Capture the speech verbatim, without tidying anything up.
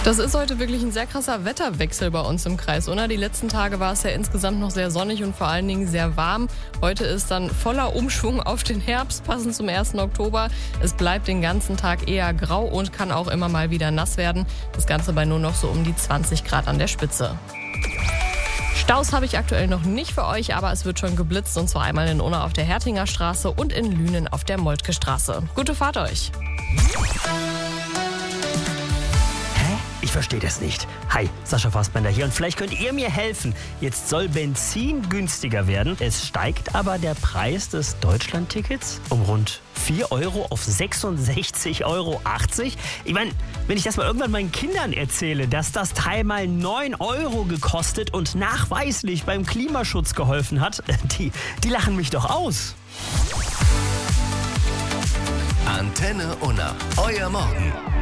Das ist heute wirklich ein sehr krasser Wetterwechsel bei uns im Kreis, oder? Die letzten Tage war es ja insgesamt noch sehr sonnig und vor allen Dingen sehr warm. Heute ist dann voller Umschwung auf den Herbst, passend zum ersten Oktober. Es bleibt den ganzen Tag eher grau und kann auch immer mal wieder nass werden. Das Ganze bei nur noch so um die zwanzig Grad an der Spitze. Staus habe ich aktuell noch nicht für euch, aber es wird schon geblitzt, und zwar einmal in Unna auf der Hertinger Straße und in Lünen auf der Moltke Straße. Gute Fahrt euch! Ich verstehe das nicht. Hi, Sascha Fassbender hier und vielleicht könnt ihr mir helfen. Jetzt soll Benzin günstiger werden. Es steigt aber der Preis des Deutschlandtickets um rund vier Euro auf sechsundsechzig Euro achtzig. Ich meine, wenn ich das mal irgendwann meinen Kindern erzähle, dass das Teil mal neun Euro gekostet und nachweislich beim Klimaschutz geholfen hat, die, die lachen mich doch aus. Antenne Unna, euer Morgen.